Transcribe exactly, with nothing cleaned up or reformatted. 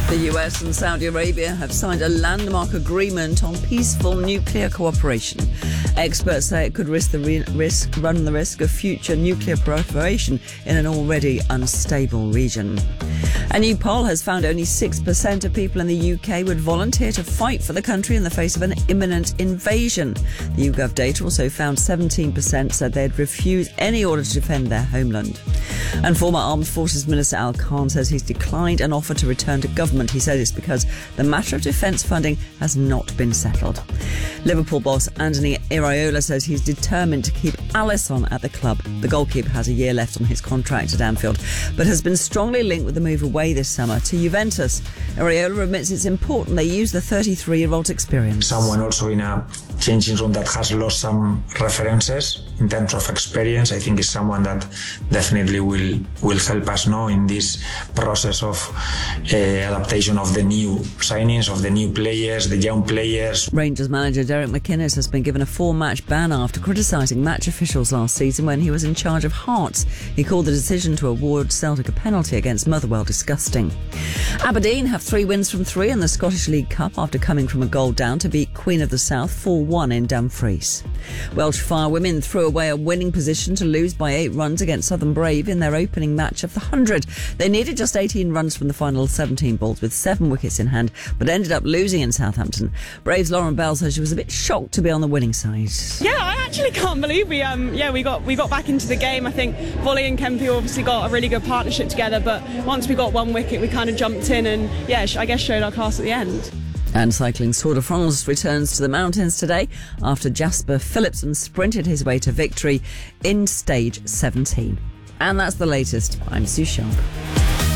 The U S and Saudi Arabia have signed a landmark agreement on peaceful nuclear cooperation. Experts say it could risk the re- risk, run the risk of future nuclear proliferation in an already unstable region. A new poll has found only six percent of people in the U K would volunteer to fight for the country in the face of an imminent invasion. The YouGov data also found seventeen percent said they'd refuse any order to defend their homeland. And former Armed Forces Minister Al Khan says he's declined an offer to return to government. He said it's because the matter of defence funding has not been settled. Liverpool boss Anthony Iraola says he's determined to keep Alisson at the club. The goalkeeper has a year left on his contract at Anfield, but has been strongly linked with the move away this summer to Juventus. Iraola admits it's important they use the thirty-three-year-old's experience. Someone also in a changing room that has lost some references in terms of experience, I think is someone that definitely will will help us now in this process of uh, adaptation of the new signings, of the new players, the young players. Rangers manager Derek McInnes has been given a four-match ban after criticising match officials last season when he was in charge of Hearts. He called the decision to award Celtic a penalty against Motherwell disgusting. Aberdeen have three wins from three in the Scottish League Cup after coming from a goal down to beat Queen of the South four one in Dumfries. Welsh Fire women threw away a winning position to lose by eight runs against Southern Brave in their opening match of the one hundred. They needed just eighteen runs from the final seventeen balls with seven wickets in hand, but ended up losing in Southampton. Brave's Lauren Bell says she was a bit shocked to be on the winning side. Yeah, I actually can't believe we um yeah we got we got back into the game. I think Volley and Kempe obviously got a really good partnership together, but once we got one wicket we kind of jumped in and yeah I guess showed our class at the end. And cycling's Tour de France returns to the mountains today after Jasper Philipsen sprinted his way to victory in stage seventeen. And that's the latest. I'm Sue Sharp.